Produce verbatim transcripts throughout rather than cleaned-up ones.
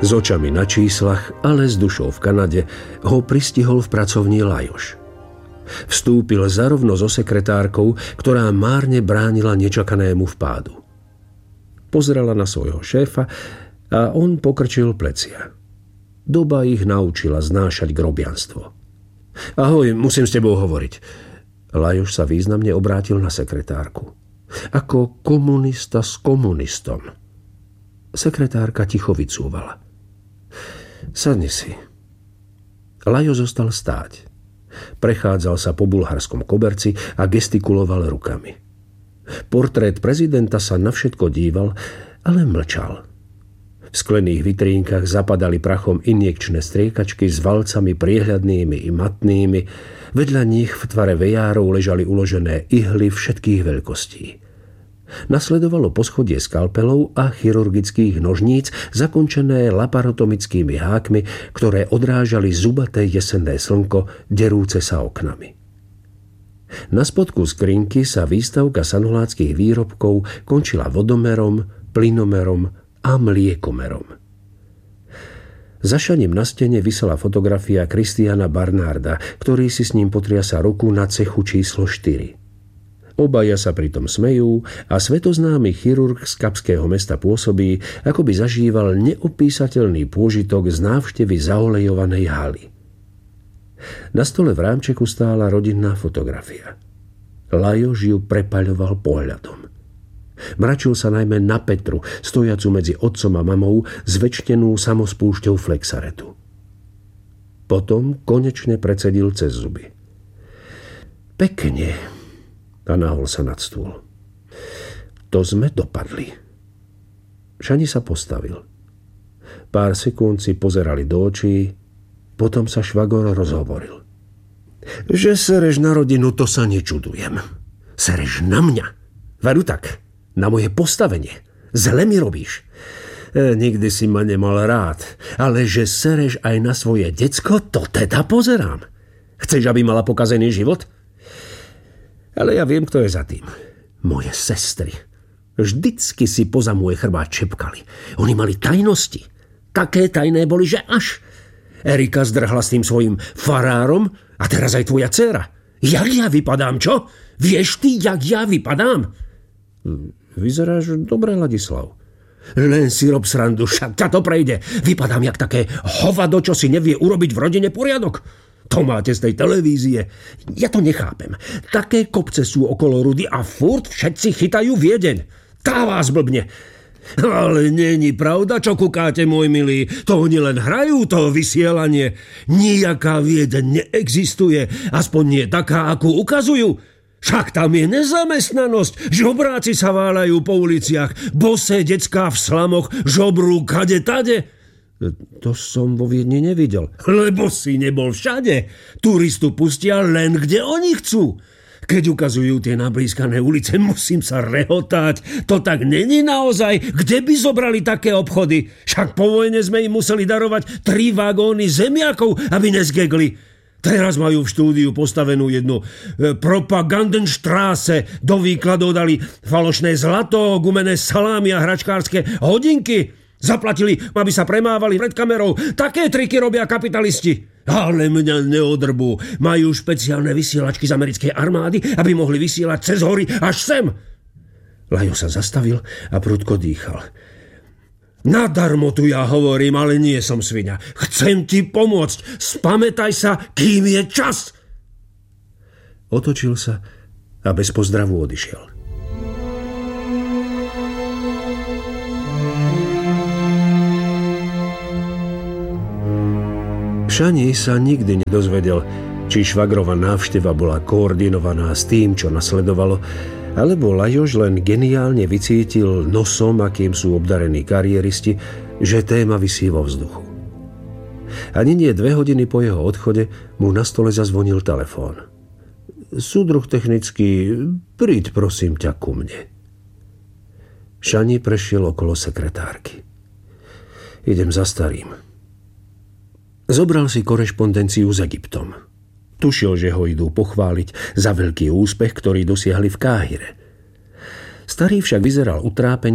S očami na číslach, ale s dušou v Kanade, ho pristihol v pracovni Lajoš. Vstúpil zarovno so sekretárkou, ktorá márne bránila nečakanému vpádu. Pozrela na svojho šéfa a on pokrčil plecia. Doba ich naučila znášať grobianstvo. Ahoj, musím s tebou hovoriť. Lajoš sa významne obrátil na sekretárku. Ako komunista s komunistom. Sekretárka ticho vycúvala. Sadni si. Lajo zostal stáť. Prechádzal sa po bulharskom koberci a gestikuloval rukami. Portrét prezidenta sa na všetko díval, ale mlčal. V sklených vitrínkach zapadali prachom injekčné striekačky s valcami priehľadnými i matnými. Vedľa nich v tvare vejárov ležali uložené ihly všetkých veľkostí. Nasledovalo poschodie skalpelov a chirurgických nožníc zakončené laparotomickými hákmi, ktoré odrážali zubaté jesenné slnko, derúce sa oknami. Na spodku skrinky sa výstavka sanuláckých výrobkov končila vodomerom, plynomerom a mliekomerom. Za šaním na stene visela fotografia Christiana Barnarda, ktorý si s ním potriasa ruku na cechu číslo štyri. Obaja sa pritom smejú a svetoznámy chirurg z kapského mesta pôsobí, ako by zažíval neopísateľný pôžitok z návštevy zaolejovanej haly. Na stole v rámčeku stála rodinná fotografia. Lajoš ju prepaľoval pohľadom. Mračil sa najmä na Petru, stojacu medzi otcom a mamou, zväčšnenú samospúšťou flexaretu. Potom konečne precedil cez zuby. Pekne. A nahol sa nad stôl. To sme dopadli. Šani sa postavil. Pár sekúnd si pozerali do očí, potom sa švagor rozhovoril. Že sereš na rodinu, to sa nečudujem. Sereš na mňa. Veru tak, na moje postavenie. Zle mi robíš. E, nikdy si ma nemal rád, ale že sereš aj na svoje decko, to teda pozerám. Chceš, aby mala pokazený život? Ale ja viem, kto je za tým. Moje sestry. Vždycky si poza môj chrbát čepkali. Oni mali tajnosti. Také tajné boli, že až. Erika zdrhla s tým svojím farárom a teraz aj tvoja dcéra. Jak ja vypadám, čo? Vieš ty, jak ja vypadám? Vyzeráš dobre, Ladislav. Len si rob srandu, však ťa to prejde. Vypadám jak také hovado, čo si nevie urobiť v rodine poriadok. To máte z tej televízie. Ja to nechápem. Také kopce sú okolo Rudy a furt všetci chytajú Viedeň. Tá vás blbne. Ale není pravda, čo kukáte, môj milý. To oni len hrajú, to vysielanie. Nijaká Viedeň neexistuje. Aspoň nie taká, akú ukazujú. Však tam je nezamestnanosť. Žobráci sa váľajú po uliciach. Bosé decká v slamoch žobrú kade tade. To som vo Viedni nevidel. Lebo si nebol všade. Turistu pustia len, kde oni chcú. Keď ukazujú tie nablískané ulice, musím sa rehotať. To tak není naozaj. Kde by zobrali také obchody? Však po vojne sme im museli darovať tri vagóny zemiakov, aby nezgegli. Teraz majú v štúdiu postavenú jednu e, Propagandenstraße. Do výkladov dali falošné zlato, gumené salámy a hračkárske hodinky. Zaplatili, aby sa premávali pred kamerou. Také triky robia kapitalisti. Ale mňa neodrbú. Majú špeciálne vysielačky z americkej armády, aby mohli vysielať cez hory až sem. Lajo sa zastavil a prudko dýchal. Nadarmo tu ja hovorím, ale nie som sviňa. Chcem ti pomôcť. Spamätaj sa, kým je čas. Otočil sa a bez pozdravu odišiel. Šani sa nikdy nedozvedel, či švagrova návšteva bola koordinovaná s tým, čo nasledovalo, alebo Lajoš len geniálne vycítil nosom, akým sú obdarení kariéristi, že téma visí vo vzduchu. Ani nie dve hodiny po jeho odchode mu na stole zazvonil telefón. Súdruh technický, príď prosím ťa ku mne. Šani prešiel okolo sekretárky. Idem za starým. Zobral si korešpondenciu s Egyptom. Tušil, že ho idú pochváliť za veľký úspech, ktorý dosiahli v Káhire. Starý však vyzeral utrápene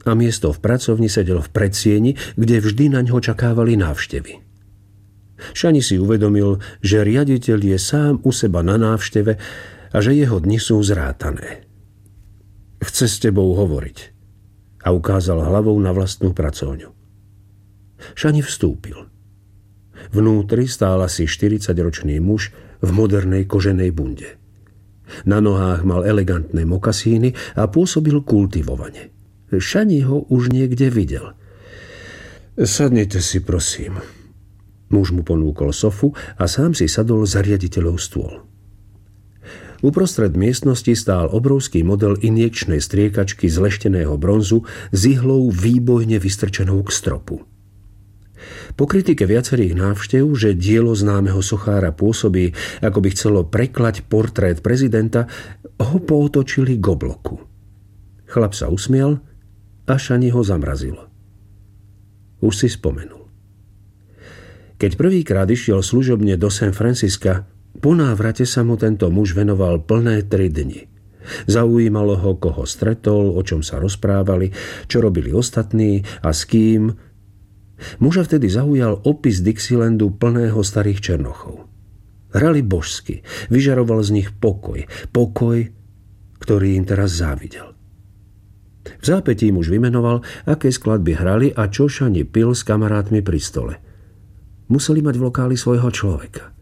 a miesto v pracovni sedel v predsieni, kde vždy na ňo čakávali návštevy. Šani si uvedomil, že riaditeľ je sám u seba na návšteve a že jeho dni sú zrátané. Chce s tebou hovoriť a ukázal hlavou na vlastnú pracovňu. Šani vstúpil. Vnútri stál asi štyridsaťročný muž v modernej koženej bunde. Na nohách mal elegantné mokasíny a pôsobil kultivovane. Šani ho už niekde videl. Sadnite si, prosím. Muž mu ponúkol sofu a sám si sadol za riaditeľov stôl. Uprostred miestnosti stál obrovský model injekčnej striekačky z lešteného bronzu s ihlou výbojne vystrčenou k stropu. Po kritike viacerých návštev, že dielo známeho sochára pôsobí, ako by chcelo preklať portrét prezidenta, ho pootočili k obloku. Chlap sa usmial a Šani ho zamrazilo. Už si spomenul. Keď prvýkrát išiel služobne do San Francisca, po návrate sa mu tento muž venoval plné tri dni. Zaujímalo ho, koho stretol, o čom sa rozprávali, čo robili ostatní a s kým. Muža vtedy zaujal opis Dixielandu plného starých černochov. Hrali božsky, vyžaroval z nich pokoj, pokoj, ktorý im teraz závidel. V zápätí muž vymenoval, aké skladby hrali a čo Šani pil s kamarátmi pri stole. Museli mať v lokáli svojho človeka.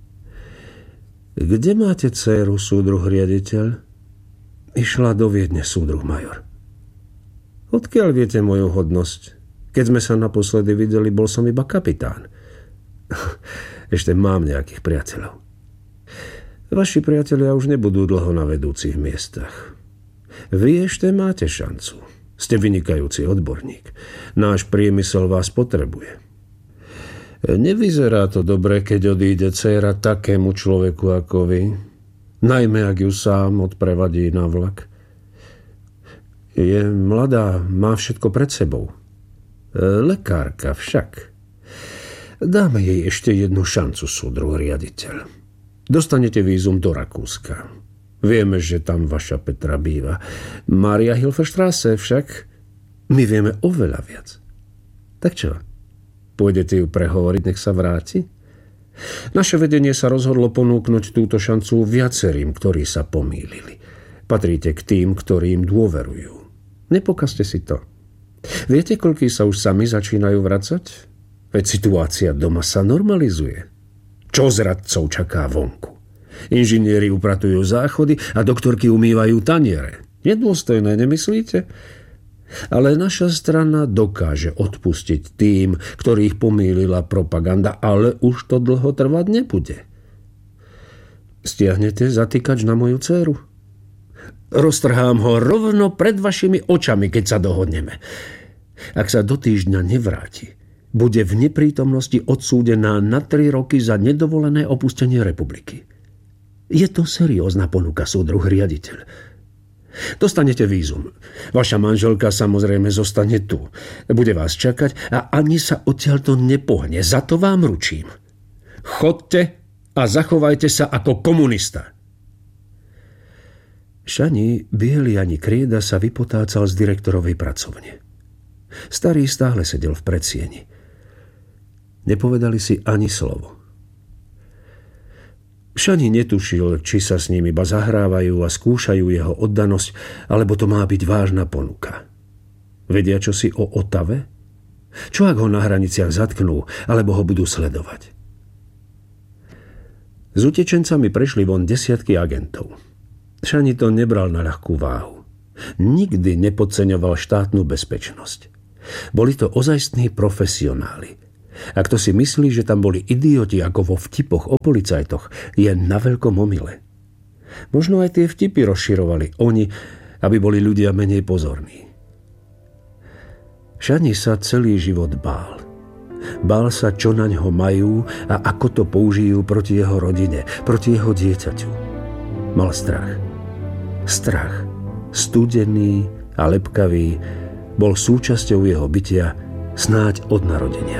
Kde máte dcéru, súdruh riaditeľ? Išla do Viedne, súdruh major. Odkiaľ viete moju hodnosť? Keď sme sa naposledy videli, bol som iba kapitán. Ešte mám nejakých priateľov. Vaši priatelia už nebudú dlho na vedúcich miestach. Vy ešte máte šancu. Ste vynikajúci odborník. Náš priemysel vás potrebuje. Nevyzerá to dobre, keď odíde dcéra takému človeku ako vy. Najmä, ak ju sám odprevadí na vlak. Je mladá, má všetko pred sebou. Lekárka však. Dáme jej ešte jednu šancu, súdruh riaditeľ. Dostanete vízum do Rakúska. Vieme, že tam vaša Petra býva. Maria Hilferstrasse však. My vieme oveľa viac. Tak čo? Pôjdete ju prehovoriť, nech sa vráti? Naše vedenie sa rozhodlo ponúknuť túto šancu viacerým, ktorí sa pomýlili. Patríte k tým, ktorým dôverujú. Nepokazte si to. Viete, koľkí sa už sami začínajú vracať? Veď situácia doma sa normalizuje. Čo z radcov čaká vonku? Inžinieri upratujú záchody a doktorky umývajú taniere. Nedôstojné, nemyslíte? Ale naša strana dokáže odpustiť tým, ktorých pomýlila propaganda, ale už to dlho trvať nebude. Stiahnete zatýkač na moju dcéru? Roztrhám ho rovno pred vašimi očami, keď sa dohodneme. Ak sa do týždňa nevráti, bude v neprítomnosti odsúdená na tri roky za nedovolené opustenie republiky. Je to seriózna ponuka, súdruh riaditeľ. Dostanete vízum. Vaša manželka samozrejme zostane tu. Bude vás čakať a ani sa odtiaľto nepohne. Za to vám ručím. Chodte a zachovajte sa ako komunista. Šani, biely ani krieda sa vypotácal z direktorovej pracovne. Starý stále sedel v predsieni. Nepovedali si ani slovo. Šani netušil, či sa s ním iba zahrávajú a skúšajú jeho oddanosť, alebo to má byť vážna ponuka. Vedia čosi o Otave? Čo ak ho na hraniciach zatknú, alebo ho budú sledovať? S utečencami prešli von desiatky agentov. Šani to nebral na ľahkú váhu. Nikdy nepodceňoval štátnu bezpečnosť. Boli to ozajstní profesionáli. Ak to si myslí, že tam boli idioti ako vo vtipoch o policajtoch, je na veľkom omyle. Možno aj tie vtipy rozširovali oni, aby boli ľudia menej pozorní. Šani sa celý život bál. Bál sa, čo naňho majú a ako to použijú proti jeho rodine, proti jeho dieťaťu. Mal strach. Strach, studený a lepkavý, bol súčasťou jeho bytia snáď od narodenia.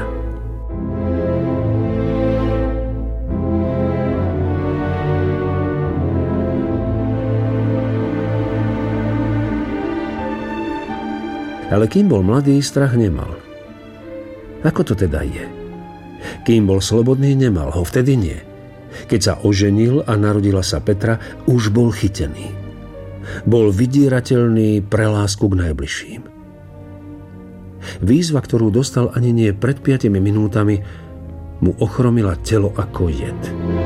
Ale kým bol mladý, strach nemal. Ako to teda je? Kým bol slobodný, nemal ho, vtedy nie. Keď sa oženil a narodila sa Petra, už bol chytený. Bol vydierateľný pre lásku k najbližším. Výzva, ktorú dostal ani nie pred piatimi minútami, mu ochromila telo ako jed.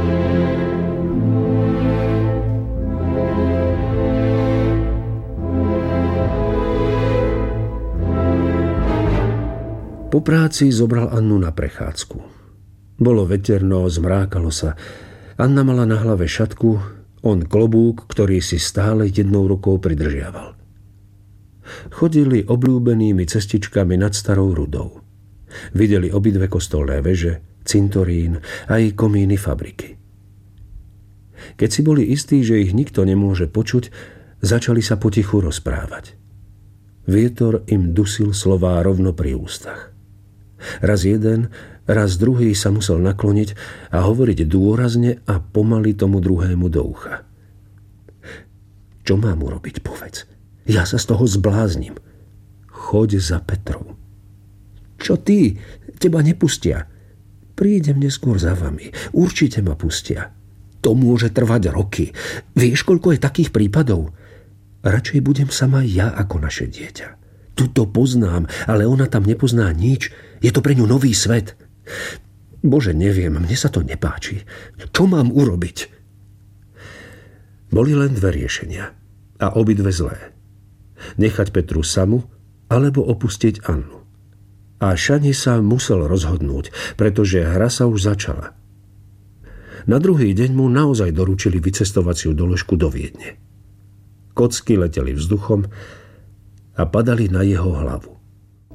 Po práci zobral Annu na prechádzku. Bolo veterno, zmrákalo sa. Anna mala na hlave šatku, on klobúk, ktorý si stále jednou rukou pridržiaval. Chodili obľúbenými cestičkami nad Starou Rudou. Videli obidve kostolné veže, cintorín aj komíny fabriky. Keď si boli istí, že ich nikto nemôže počuť, začali sa potichu rozprávať. Vietor im dusil slová rovno pri ústach. Raz jeden, raz druhý sa musel nakloniť a hovoriť dôrazne a pomaly tomu druhému do ucha. Čo mám urobiť, povedz? Ja sa z toho zbláznim. Choď za Petrou. Čo ty? Teba nepustia. Prídem neskôr za vami. Určite ma pustia. To môže trvať roky. Vieš, koľko je takých prípadov? Radšej budem sama ja ako naše dieťa. Tuto poznám, ale ona tam nepozná nič. Je to pre ňu nový svet. Bože, neviem, mne sa to nepáči. Čo mám urobiť? Boli len dve riešenia. A obidve zlé. Nechať Petru samu, alebo opustiť Annu. A Šani sa musel rozhodnúť, pretože hra sa už začala. Na druhý deň mu naozaj doručili vycestovaciu doložku do Viedne. Kocky leteli vzduchom a padali na jeho hlavu.